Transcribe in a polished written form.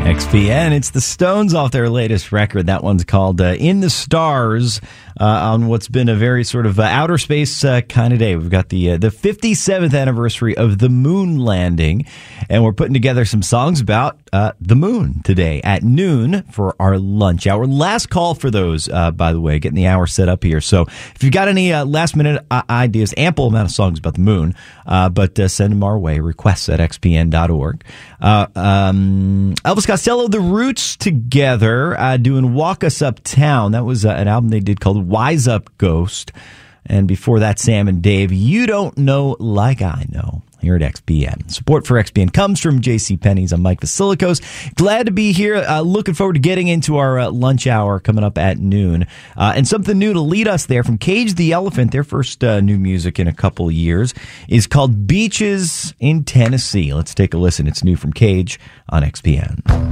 XPN, it's the Stones off their latest record. That one's called In the Stars, on what's been a very sort of outer space kind of day. We've got the 57th anniversary of the moon landing, and we're putting together some songs about the moon today at noon for our lunch hour. Last call for those, by the way, getting the hour set up here. So if you've got any last-minute ideas, ample amount of songs about the moon, but send them our way, requests at xpn.org. Elvis Costello, The Roots together, doing Walk Us Uptown. That was an album they did called Wise Up Ghost. And before that, Sam and Dave, You Don't Know Like I Know, here at XPN. Support for XPN comes from JCPenney's. I'm Mike Vasilikos. Glad to be here. Looking forward to getting into our lunch hour coming up at noon. And something new to lead us there from Cage the Elephant. Their first new music in a couple years is called Beaches in Tennessee. Let's take a listen. It's new from Cage on XPN.